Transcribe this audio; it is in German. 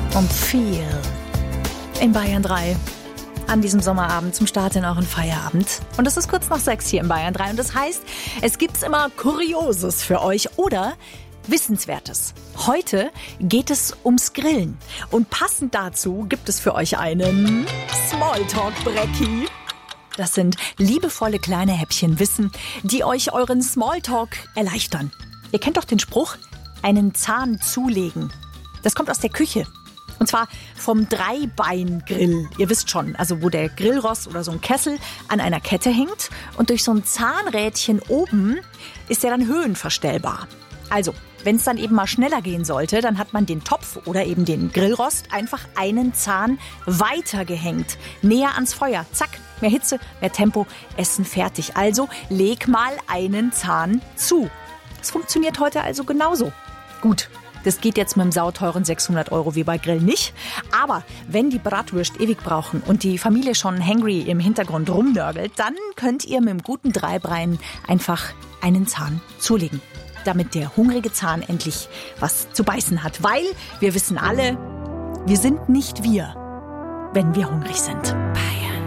und viel in Bayern 3. An diesem Sommerabend zum Start in euren Feierabend. Und es ist kurz nach 6 hier in Bayern 3. Und das heißt, es gibt immer Kurioses für euch oder Wissenswertes. Heute geht es ums Grillen. Und passend dazu gibt es für euch einen Smalltalk-Brecki. Das sind liebevolle kleine Häppchen Wissen, die euch euren Smalltalk erleichtern. Ihr kennt doch den Spruch, einen Zahn zulegen. Das kommt aus der Küche. Und zwar vom Dreibeingrill. Ihr wisst schon, also wo der Grillrost oder so ein Kessel an einer Kette hängt. Und durch so ein Zahnrädchen oben ist der dann höhenverstellbar. Also, wenn es dann eben mal schneller gehen sollte, dann hat man den Topf oder eben den Grillrost einfach einen Zahn weiter gehängt. Näher ans Feuer. Zack, mehr Hitze, mehr Tempo, Essen fertig. Also leg mal einen Zahn zu. Es funktioniert heute also genauso. Gut. Das geht jetzt mit dem sauteuren 600 € wie bei Grill nicht. Aber wenn die Bratwürst ewig brauchen und die Familie schon hangry im Hintergrund rumnörgelt, dann könnt ihr mit dem guten Dreibein einfach einen Zahn zulegen. Damit der hungrige Zahn endlich was zu beißen hat. Weil wir wissen alle, wir sind nicht wir, wenn wir hungrig sind. Bye.